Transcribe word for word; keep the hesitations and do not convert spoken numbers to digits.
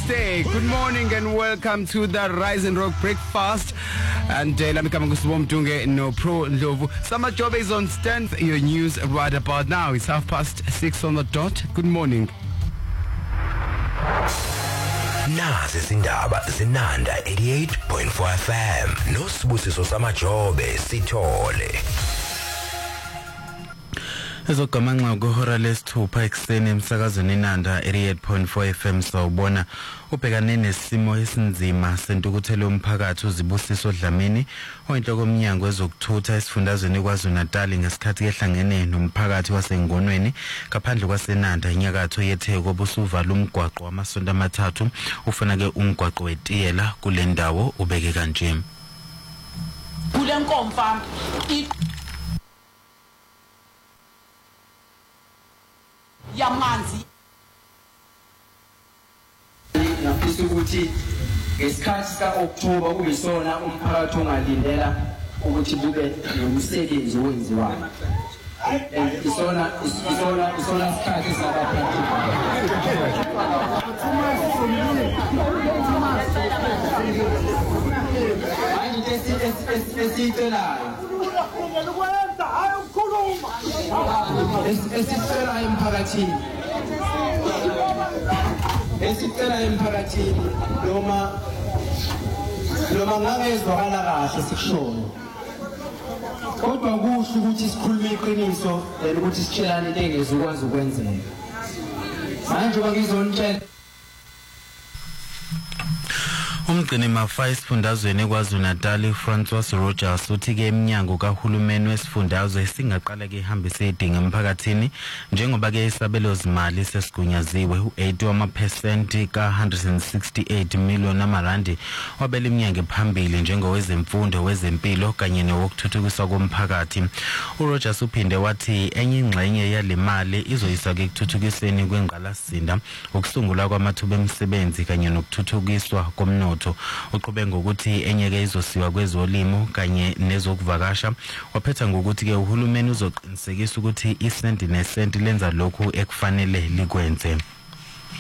Wednesday. Good morning and welcome to the Rise and Rock Breakfast. And uh, let me come and go no pro Ndlovu. Summer job is on stand. Your news right about now. It's half past six on the dot. Good morning. Nazi izindaba zinanda eighty-eight point four F M. Nosibusiso samajobe sithole. Ezogamanxa kuhora lesithupha ekseni emsakazweni inanda eighty-eight point four F M sawubona ubhekane nesimo esinzima sentukuthelo umphakathi uzibusiso Dlamini oyinhloko omnyango ezokuthutha esifundazweni kwaZulu-Natal ngesikhathi ehlangene nomphakathi wasengonweni ngaphandle kwasenanda inyakatho yeTheko obusuvala umgwaqo wamasonto amathathu ufuna ke umgwaqo wetiyela kule ndawo ubeke kanje kule nkomfa yamanzi ngafisa ukuthi ngesikhathi sika-October kuyisona umphakathi ongalindela ukuthi kube nomsebenzi owenziwayo isona isona isona isikhathi sabaphathi esicelayo esicela emphakathini esicela emphakathini noma noma ngangezwakala kahle sikushoyo kodwa kusho ukuthi sikhulume iqiniso ukuthi sitshelane into engezukwazi ukwenzeka manje bakizonitshela Umgcini mafa esifundazweni kwaZulu-Natal Francois Rogers uthi ke eminyango kahulumeni wesifundazwe singaqala ke ihambise idinga emphakathini njengoba ke isabelo zimali sesigunyaziwe u-eighty wama percent ka one hundred sixty-eight million amarandi wabela iminyango phambili njengowezemfundo wezempilo kanye nowokuthuthukiswa komphakathi. uRogers uphinde wathi enye ingxenye yale mali izoyisa ke ukuthuthukiseni kwengqalasizinda ukusungulwa kwamathuba emisebenzi kanye nokuthuthukiswa komnotho. Uqhubeka ngokuthi enyeke izosiwa kwezolimo kanye nezokuvakasha waphetha ngokuthi ke uhulumeni uzoqinisekisa ukuthi isenti nesenti lenza lokhu ekufanele likwenze.